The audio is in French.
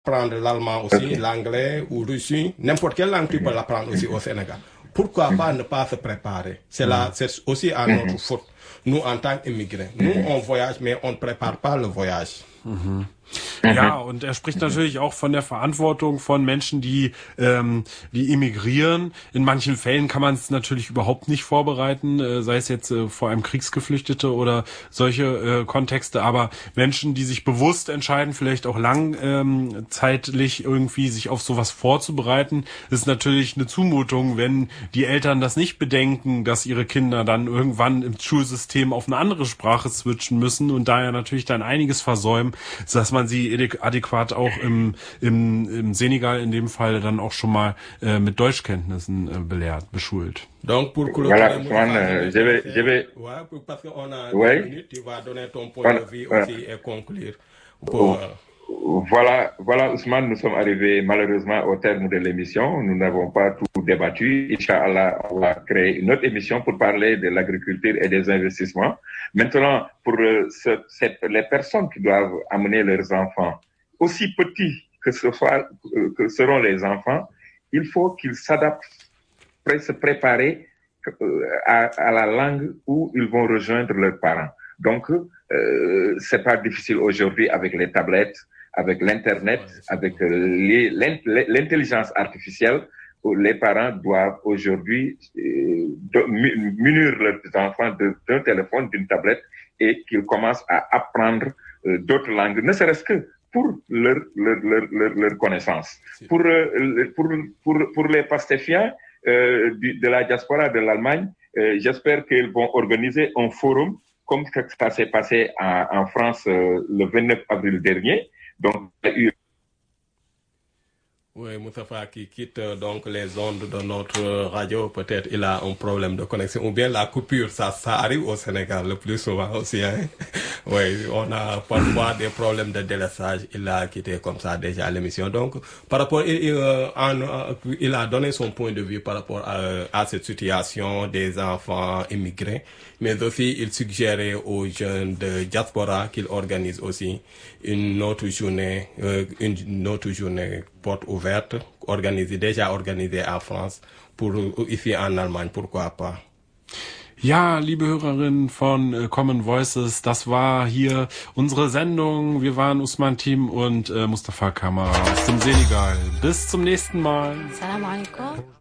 apprendre l'allemand aussi, l'anglais ou russe, n'importe quelle langue tu peux l'apprendre aussi au Sénégal. Pourquoi pas ne pas se préparer? C'est aussi à notre faute. Nous, en tant qu'immigrés, nous, on voyage, mais on ne prépare pas le voyage. Ja, und er spricht natürlich auch von der Verantwortung von Menschen, die immigrieren. In manchen Fällen kann man es natürlich überhaupt nicht vorbereiten, sei es jetzt vor allem Kriegsgeflüchtete oder solche Kontexte. Aber Menschen, die sich bewusst entscheiden, vielleicht auch langzeitlich irgendwie sich auf sowas vorzubereiten, ist natürlich eine Zumutung, wenn die Eltern das nicht bedenken, dass ihre Kinder dann irgendwann im Schulsystem auf eine andere Sprache switchen müssen und daher natürlich dann einiges versäumen, dass man sie adäquat auch im Senegal in dem Fall dann auch schon mal mit Deutschkenntnissen beschult. Donc pour voilà, je vais ouais, parce qu'on a ouais. 2 minutes, tu vas donner ton point de vue aussi et conclure. Voilà, Ousmane, nous sommes arrivés malheureusement au terme de l'émission. Nous n'avons pas tout débattu. Inch'Allah, on va créer une autre émission pour parler de l'agriculture et des investissements. Maintenant, pour les personnes qui doivent amener leurs enfants, aussi petits que seront les enfants, il faut qu'ils s'adaptent, se préparer à la langue où ils vont rejoindre leurs parents. Donc, c'est pas difficile aujourd'hui avec les tablettes, avec l'internet, avec l'intelligence artificielle. Les parents doivent aujourd'hui munir leurs enfants d'un téléphone, d'une tablette, et qu'ils commencent à apprendre d'autres langues, ne serait-ce que pour leur connaissance. Pour les pastéfiens de la diaspora de l'Allemagne, j'espère qu'ils vont organiser un forum comme ça s'est passé en France le 29 avril dernier. Donc, il y a eu... Oui, Moustapha qui quitte donc les ondes de notre radio, peut-être il a un problème de connexion, ou bien la coupure, ça arrive au Sénégal le plus souvent aussi. Hein? Oui, on a parfois des problèmes de délaissage, il a quitté comme ça déjà l'émission. Donc, par rapport, il a donné son point de vue par rapport à cette situation des enfants immigrés, mais aussi il suggérait aux jeunes de diaspora qu'ils organisent aussi une autre journée porte ouverte, déjà organisée en France, pour ici en Allemagne, pourquoi pas. Ja, liebe Hörerinnen von Common Voices, das war hier unsere Sendung. Wir waren Usman Team und Mustafa Kamara aus dem Senegal. Bis zum nächsten Mal. Salam alaikum.